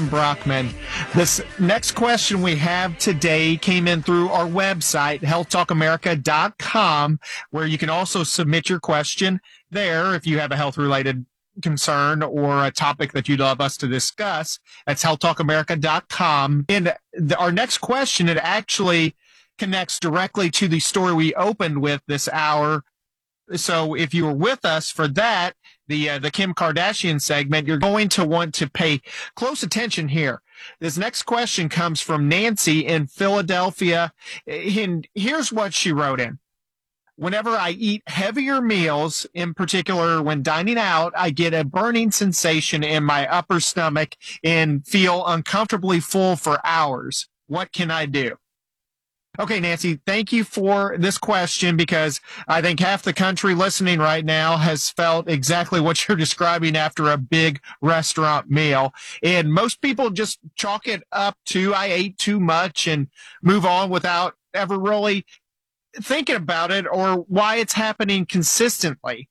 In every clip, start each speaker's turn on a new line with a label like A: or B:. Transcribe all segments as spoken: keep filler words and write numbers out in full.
A: Brockman. This next question we have today came in through our website, health talk america dot com, where you can also submit your question there if you have a health-related concern or a topic that you'd love us to discuss. That's health talk america dot com. And the, our next question, it actually connects directly to the story we opened with this hour. So if you were with us for that, the uh, the Kim Kardashian segment, you're going to want to pay close attention here. This next question comes from Nancy in Philadelphia. And here's what she wrote in. Whenever I eat heavier meals, in particular when dining out, I get a burning sensation in my upper stomach and feel uncomfortably full for hours. What can I do? Okay, Nancy, thank you for this question, because I think half the country listening right now has felt exactly what you're describing after a big restaurant meal. And most people just chalk it up to I ate too much and move on without ever really thinking about it or why it's happening consistently.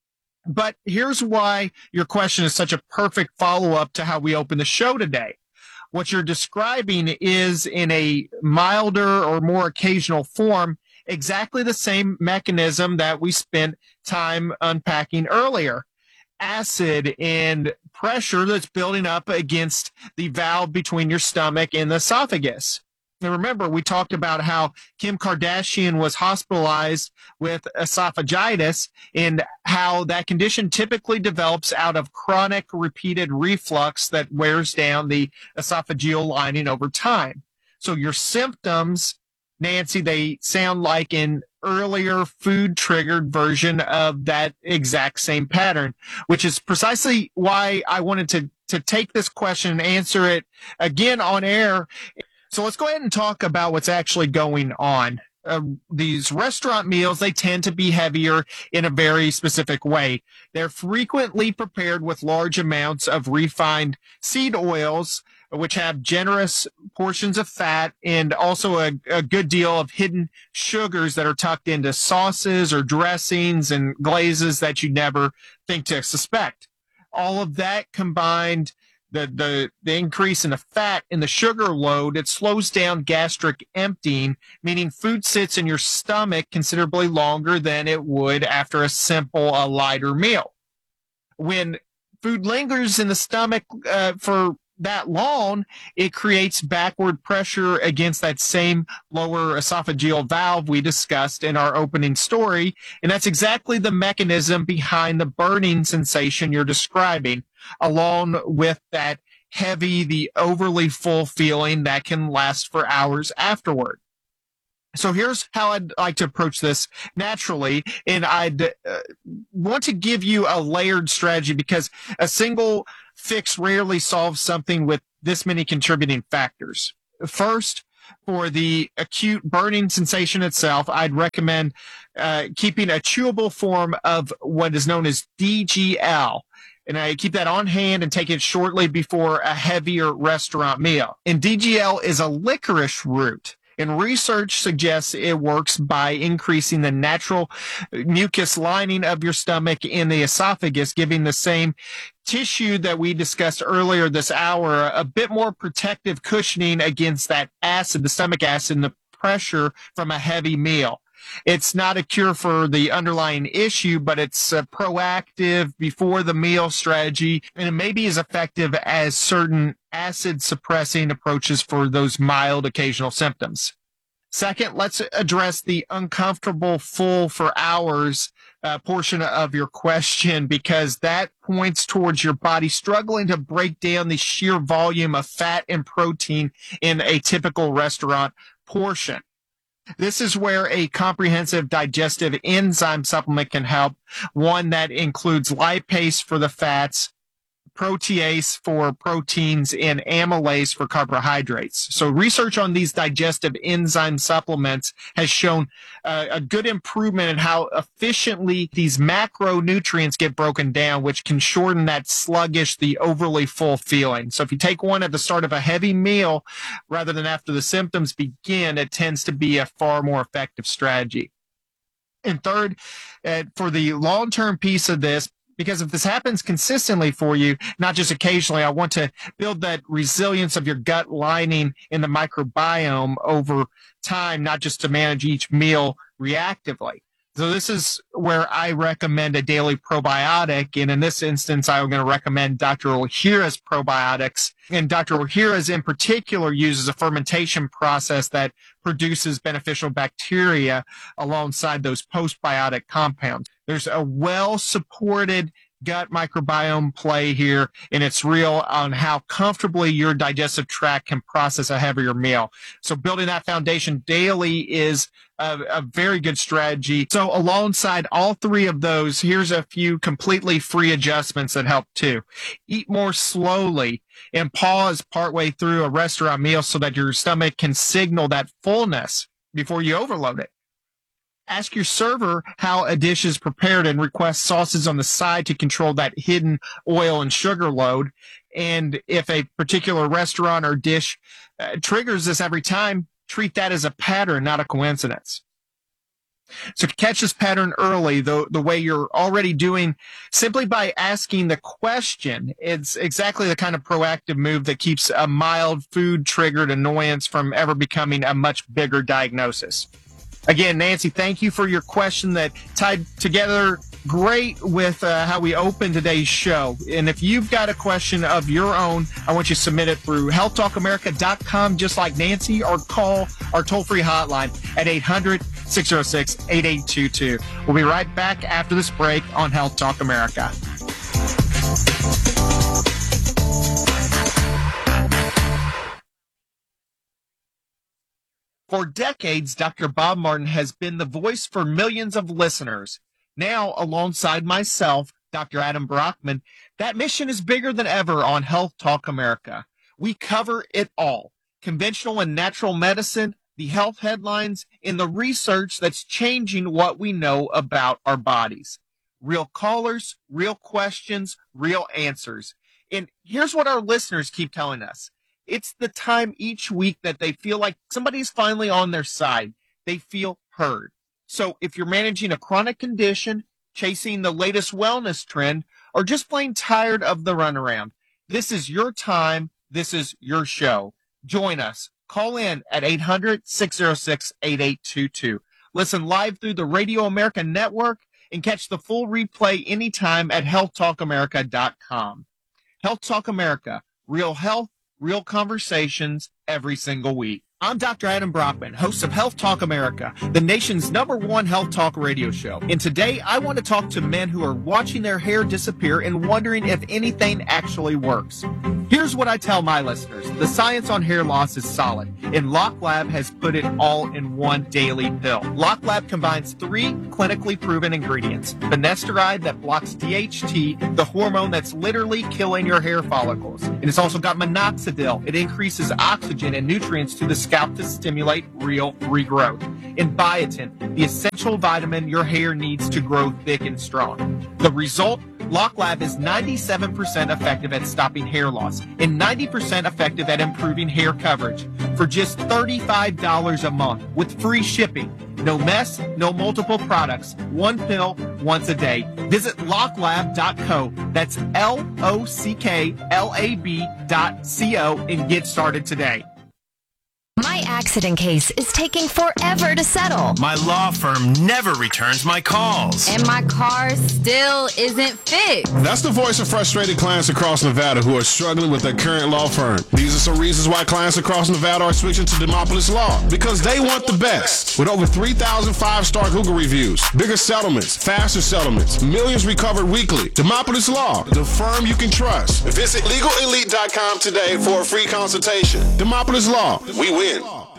A: But here's why your question is such a perfect follow-up to how we open the show today. What you're describing is, in a milder or more occasional form, exactly the same mechanism that we spent time unpacking earlier. Acid and pressure that's building up against the valve between your stomach and the esophagus. Now, remember, we talked about how Kim Kardashian was hospitalized with esophagitis and how that condition typically develops out of chronic repeated reflux that wears down the esophageal lining over time. So your symptoms, Nancy, they sound like an earlier food-triggered version of that exact same pattern, which is precisely why I wanted to, to take this question and answer it again on air. So let's go ahead and talk about what's actually going on. Uh, these restaurant meals, they tend to be heavier in a very specific way. They're frequently prepared with large amounts of refined seed oils, which have generous portions of fat and also a, a good deal of hidden sugars that are tucked into sauces or dressings and glazes that you never think to suspect. All of that combined, The, the the increase in the fat and the sugar load, it slows down gastric emptying, meaning food sits in your stomach considerably longer than it would after a simple, a lighter meal. When food lingers in the stomach uh, for that long, it creates backward pressure against that same lower esophageal valve we discussed in our opening story, and that's exactly the mechanism behind the burning sensation you're describing, along with that heavy, the overly full feeling that can last for hours afterward. So here's how I'd like to approach this naturally, and I'd uh, want to give you a layered strategy, because a single fix rarely solves something with this many contributing factors. First, for the acute burning sensation itself, I'd recommend uh, keeping a chewable form of what is known as D G L. And I keep that on hand and take it shortly before a heavier restaurant meal. And D G L is a licorice root. And research suggests it works by increasing the natural mucus lining of your stomach and the esophagus, giving the same tissue that we discussed earlier this hour a bit more protective cushioning against that acid, the stomach acid, and the pressure from a heavy meal. It's not a cure for the underlying issue, but it's a proactive before the meal strategy, and it may be as effective as certain acid suppressing approaches for those mild occasional symptoms. Second, let's address the uncomfortable full for hours uh, portion of your question, because that points towards your body struggling to break down the sheer volume of fat and protein in a typical restaurant portion. This is where a comprehensive digestive enzyme supplement can help, one that includes lipase for the fats, protease for proteins, and amylase for carbohydrates. So research on these digestive enzyme supplements has shown uh, a good improvement in how efficiently these macronutrients get broken down, which can shorten that sluggish, the overly full feeling. So if you take one at the start of a heavy meal rather than after the symptoms begin, it tends to be a far more effective strategy. And third, uh, for the long-term piece of this, Because if this happens consistently for you, not just occasionally, I want to build that resilience of your gut lining in the microbiome over time, not just to manage each meal reactively. So this is where I recommend a daily probiotic. And in this instance, I'm going to recommend Doctor Ohhira's probiotics. And Doctor Ohhira's in particular uses a fermentation process that produces beneficial bacteria alongside those postbiotic compounds. There's a well-supported gut microbiome play here, and it's real on how comfortably your digestive tract can process a heavier meal. So building that foundation daily is a, a very good strategy. So alongside all three of those, here's a few completely free adjustments that help too. Eat more slowly and pause partway through a restaurant meal so that your stomach can signal that fullness before you overload it. Ask your server how a dish is prepared and request sauces on the side to control that hidden oil and sugar load. And if a particular restaurant or dish uh, triggers this every time, treat that as a pattern, not a coincidence. So to catch this pattern early, the, the way you're already doing, simply by asking the question, it's exactly the kind of proactive move that keeps a mild food-triggered annoyance from ever becoming a much bigger diagnosis. Again, Nancy, thank you for your question that tied together great with uh, how we opened today's show. And if you've got a question of your own, I want you to submit it through health talk america dot com, just like Nancy, or call our toll-free hotline at eight hundred, six oh six, eight eight two two. We'll be right back after this break on Health Talk America. For decades, Doctor Bob Martin has been the voice for millions of listeners. Now, alongside myself, Doctor Adam Brockman, that mission is bigger than ever on Health Talk America. We cover it all: conventional and natural medicine, the health headlines, and the research that's changing what we know about our bodies. Real callers, real questions, real answers. And here's what our listeners keep telling us. It's the time each week that they feel like somebody's finally on their side. They feel heard. So if you're managing a chronic condition, chasing the latest wellness trend, or just plain tired of the runaround, this is your time. This is your show. Join us. Call in at eight hundred, six oh six, eight eight two two. Listen live through the Radio America Network and catch the full replay anytime at health talk america dot com. Health Talk America, real health, real conversations every single week. I'm Doctor Adam Brockman, host of Health Talk America, the nation's number one health talk radio show. And today I want to talk to men who are watching their hair disappear and wondering if anything actually works. Here's what I tell my listeners. The science on hair loss is solid, and LockLab has put it all in one daily pill. LockLab combines three clinically proven ingredients: finasteride that blocks D H T, the hormone that's literally killing your hair follicles. And it's also got minoxidil. It increases oxygen and nutrients to the scalp to stimulate real regrowth. And biotin, the essential vitamin your hair needs to grow thick and strong. The result? LockLab is ninety-seven percent effective at stopping hair loss and ninety percent effective at improving hair coverage for just thirty-five dollars a month with free shipping. No mess, no multiple products. One pill, once a day. Visit lock lab dot co. That's L O C K L A B dot C O and get started today.
B: My accident case is taking forever to settle.
C: My law firm never returns my calls.
B: And my car still isn't fixed.
D: That's the voice of frustrated clients across Nevada who are struggling with their current law firm. These are some reasons why clients across Nevada are switching to Demopolis Law. Because they want the best. With over three thousand five-star Google reviews, bigger settlements, faster settlements, millions recovered weekly. Demopolis Law, the firm you can trust. Visit legal elite dot com today for a free consultation. Demopolis Law, we win.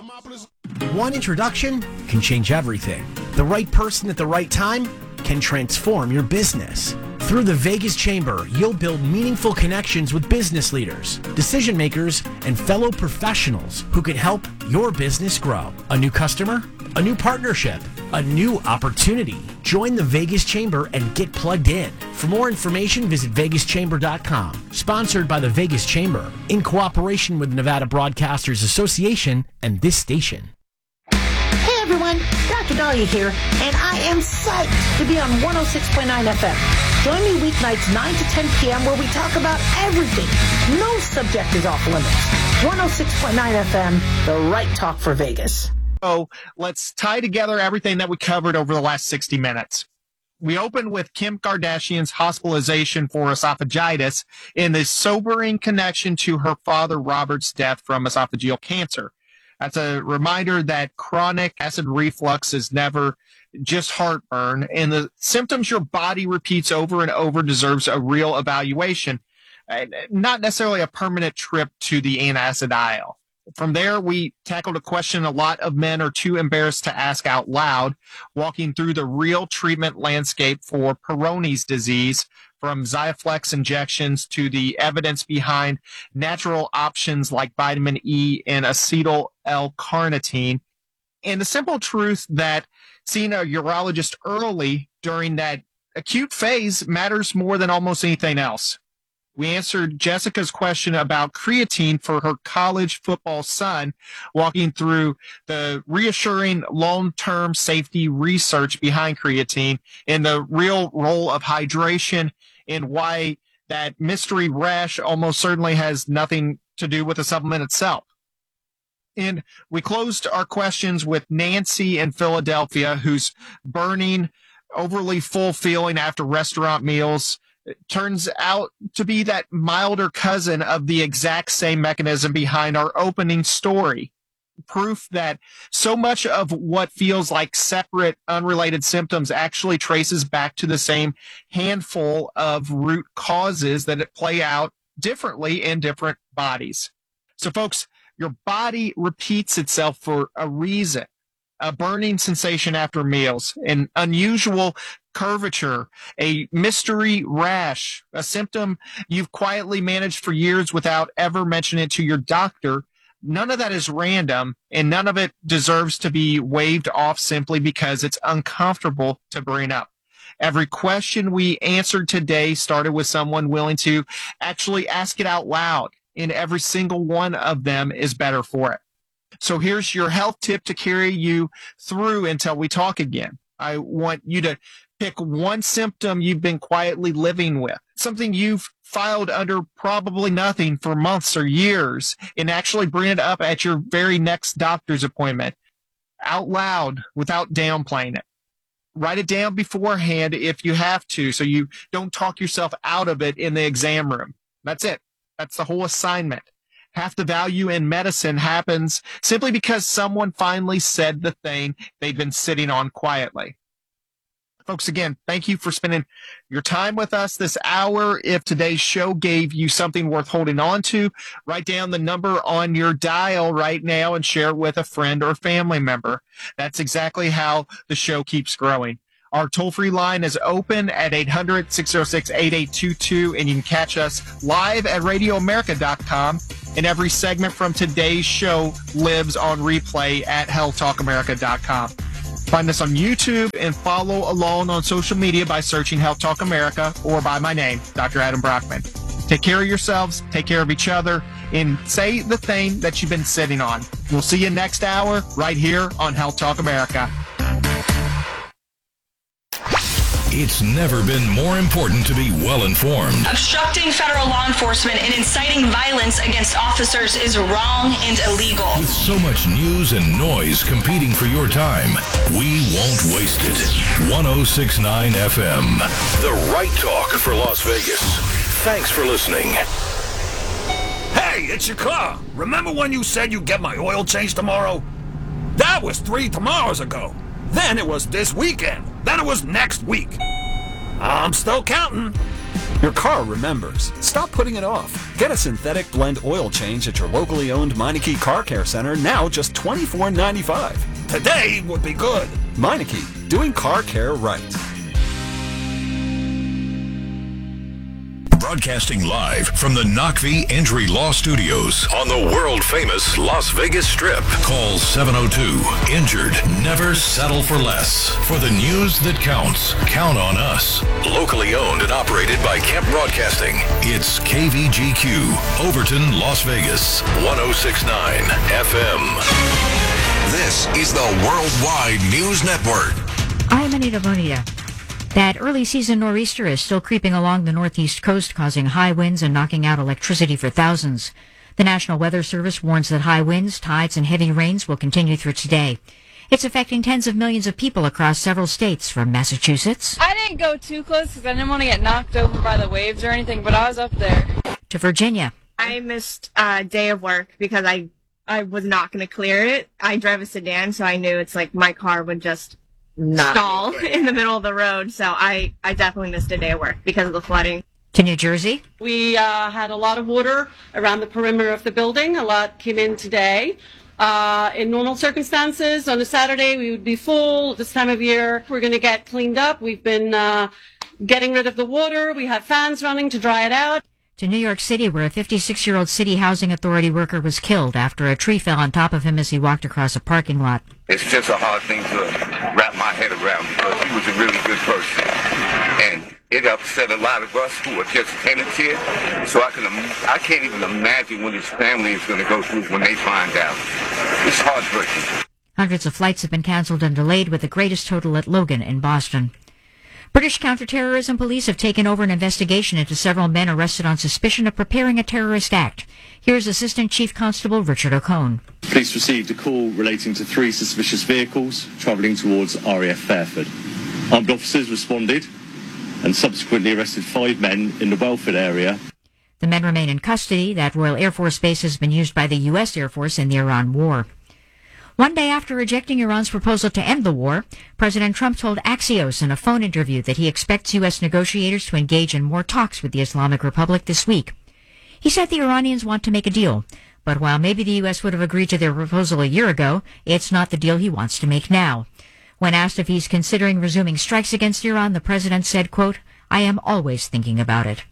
E: One introduction can change everything. The right person at the right time can transform your business. Through the Vegas Chamber, you'll build meaningful connections with business leaders, decision makers, and fellow professionals who can help your business grow. A new customer, a new partnership, a new opportunity. Join the Vegas Chamber and get plugged in. For more information, visit vegas chamber dot com. Sponsored by the Vegas Chamber, in cooperation with Nevada Broadcasters Association and this station.
F: Hey everyone, Doctor Dahlia here, and I am psyched to be on one oh six point nine F M. Join me weeknights nine to ten p.m. where we talk about everything. No subject is off limits. one oh six point nine F M, the right talk for Vegas.
A: So let's tie together everything that we covered over the last sixty minutes. We opened with Kim Kardashian's hospitalization for esophagitis in the sobering connection to her father Robert's death from esophageal cancer. That's a reminder that chronic acid reflux is never just heartburn, and the symptoms your body repeats over and over deserves a real evaluation, not necessarily a permanent trip to the antacid aisle. From there, we tackled a question a lot of men are too embarrassed to ask out loud, walking through the real treatment landscape for Peyronie's disease, from Xiaflex injections to the evidence behind natural options like vitamin E and acetyl L-carnitine, and the simple truth that seeing a urologist early during that acute phase matters more than almost anything else. We answered Jessica's question about creatine for her college football son, walking through the reassuring long-term safety research behind creatine and the real role of hydration and why that mystery rash almost certainly has nothing to do with the supplement itself. And we closed our questions with Nancy in Philadelphia, who's burning, overly full feeling after restaurant meals. It turns out to be that milder cousin of the exact same mechanism behind our opening story. Proof that so much of what feels like separate, unrelated symptoms actually traces back to the same handful of root causes that play out differently in different bodies. So, folks, your body repeats itself for a reason. A burning sensation after meals, an unusual curvature, a mystery rash, a symptom you've quietly managed for years without ever mentioning it to your doctor. None of that is random, and none of it deserves to be waved off simply because it's uncomfortable to bring up. Every question we answered today started with someone willing to actually ask it out loud, and every single one of them is better for it. So here's your health tip to carry you through until we talk again. I want you to pick one symptom you've been quietly living with, something you've filed under probably nothing for months or years, and actually bring it up at your very next doctor's appointment out loud without downplaying it. Write it down beforehand if you have to, so you don't talk yourself out of it in the exam room. That's it. That's the whole assignment. Half the value in medicine happens simply because someone finally said the thing they've been sitting on quietly. Folks, again, thank you for spending your time with us this hour. If today's show gave you something worth holding on to, write down the number on your dial right now and share it with a friend or family member. That's exactly how the show keeps growing. Our toll-free line is open at eight hundred, six oh six, eight eight two two, and you can catch us live at radio america dot com. And every segment from today's show lives on replay at health talk america dot com. Find us on YouTube and follow along on social media by searching Health Talk America or by my name, Doctor Adam Brockman. Take care of yourselves, take care of each other, and say the thing that you've been sitting on. We'll see you next hour right here on Health Talk America.
G: It's never been more important to be well-informed.
H: Obstructing federal law enforcement and inciting violence against officers is wrong and illegal.
G: With so much news and noise competing for your time, we won't waste it. one oh six point nine F M, the right talk for Las Vegas. Thanks for listening.
I: Hey, it's your car. Remember when you said you'd get my oil changed tomorrow? That was three tomorrows ago. Then it was this weekend. Then it was next week. I'm still counting.
J: Your car remembers. Stop putting it off. Get a synthetic blend oil change at your locally owned Meineke Car Care Center, now just twenty-four ninety-five.
I: Today would be good.
J: Meineke, doing car care right.
G: Broadcasting live from the Knockvie Injury Law Studios on the world-famous Las Vegas Strip. Call seven oh two, injured. Never settle for less. For the news that counts, count on us. Locally owned and operated by Kemp Broadcasting. It's K V G Q, Overton, Las Vegas, one oh six point nine F M.
K: This is the Worldwide News Network.
L: I'm Anita Bonilla.
K: That early season nor'easter is still creeping along the northeast coast, causing high winds and knocking out electricity for thousands. The National Weather Service warns that high winds, tides, and heavy rains will continue through today. It's affecting tens of millions of people across several states, from Massachusetts
L: I didn't go too close because I didn't want to get knocked over by the waves or anything, but I was up there.
K: to Virginia.
M: I missed a day of work because I I was not going to clear it. I drive a sedan, so I knew it's like my car would just
F: Not
M: stall in the middle of the road. So I, I definitely missed a day of work because of the flooding.
K: To New Jersey.
N: We uh, had a lot of water around the perimeter of the building. A lot came in today. Uh, in normal circumstances, on a Saturday, we would be full. This time of year, we're going to get cleaned up. We've been uh, getting rid of the water. We have fans running to dry it out.
K: To New York City, where a fifty-six-year-old city housing authority worker was killed after a tree fell on top of him as he walked across a parking lot.
O: It's just a hard thing to wrap my head around because he was a really good person. And it upset a lot of us who are just tenants here. So I can, I can't even imagine what his family is going to go through when they find out. It's heartbreaking.
K: Hundreds of flights have been canceled and delayed, with the greatest total at Logan in Boston. British counterterrorism police have taken over an investigation into several men arrested on suspicion of preparing a terrorist act. Here's Assistant Chief Constable Richard O'Cone.
P: Police received a call relating to three suspicious vehicles travelling towards R A F Fairford. Armed officers responded and subsequently arrested five men in the Welford area.
K: The men remain in custody. That Royal Air Force base has been used by the U S Air Force in the Iran war. One day after rejecting Iran's proposal to end the war, President Trump told Axios in a phone interview that he expects U S negotiators to engage in more talks with the Islamic Republic this week. He said the Iranians want to make a deal, but while maybe the U S would have agreed to their proposal a year ago, it's not the deal he wants to make now. When asked if he's considering resuming strikes against Iran, the president said, quote, "I am always thinking about it."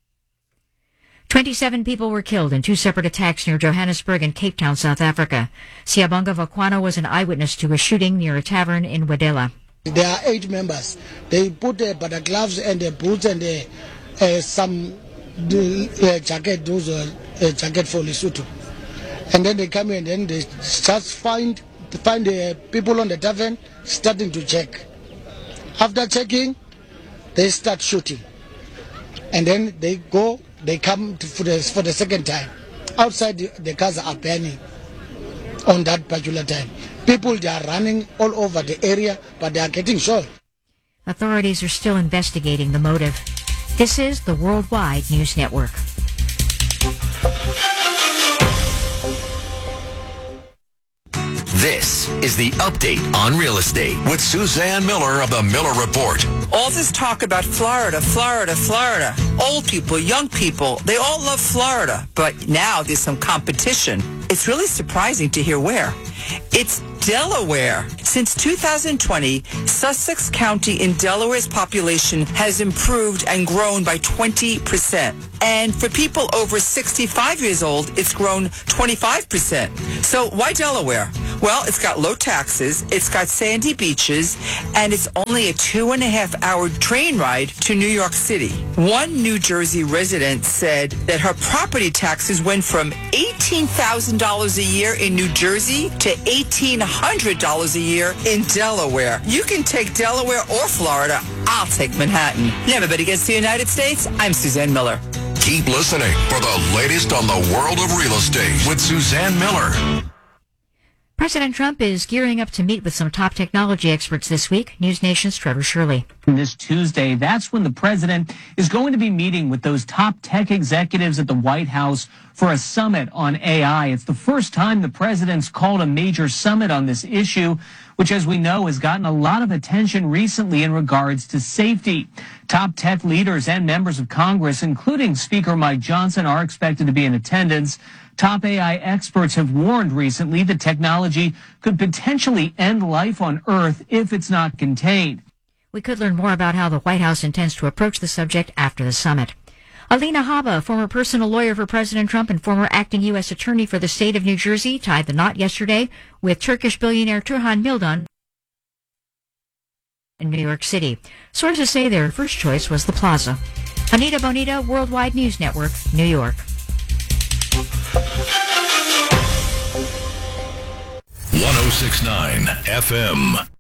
K: twenty-seven people were killed in two separate attacks near Johannesburg and Cape Town, South Africa. Siyabonga Vakwana was an eyewitness to a shooting near a tavern in Wadela.
Q: There are eight members. They put uh, butter gloves and uh, boots and uh, uh, some uh, jacket, those uh, uh, jacket for Lesotho. And then they come in and then they just find find the uh, people on the tavern starting to check. After checking, they start shooting. And then they go, they come to, for, the, for the second time. Outside, the, the cars are burning on that particular time. People, they are running all over the area, but they are getting shot.
K: Authorities are still investigating the motive. This is the Worldwide News Network.
R: This is the Update on Real Estate with Suzanne Miller of the Miller Report.
S: All this talk about Florida, Florida, Florida. Old people, young people, they all love Florida. But now there's some competition. It's really surprising to hear where. It's Delaware. Since two thousand twenty, Sussex County in Delaware's population has improved and grown by twenty percent. And for people over sixty-five years old, it's grown twenty-five percent. So why Delaware? Well, it's got low taxes, it's got sandy beaches, and it's only a two and a half hour train ride to New York City. One New Jersey resident said that her property taxes went from eighteen thousand dollars a year in New Jersey to eighteen hundred dollars a year in Delaware. You can take Delaware or Florida. I'll take Manhattan. Never bet against the United States. I'm Suzanne Miller.
G: Keep listening for the latest on the world of real estate with Suzanne Miller.
K: President Trump is gearing up to meet with some top technology experts this week. News Nation's Trevor Shirley.
T: This Tuesday, that's when the president is going to be meeting with those top tech executives at the White House for a summit on A I. It's the first time the president's called a major summit on this issue, which, as we know, has gotten a lot of attention recently in regards to safety. Top tech leaders and members of Congress, including Speaker Mike Johnson, are expected to be in attendance. Top A I experts have warned recently that technology could potentially end life on Earth if it's not contained.
K: We could learn more about how the White House intends to approach the subject after the summit. Alina Habba, former personal lawyer for President Trump and former acting U S attorney for the state of New Jersey, tied the knot yesterday with Turkish billionaire Turhan Mildan in New York City. Sources say their first choice was the plaza. Anita Bonita, Worldwide News Network, New York.
G: one oh six point nine F M.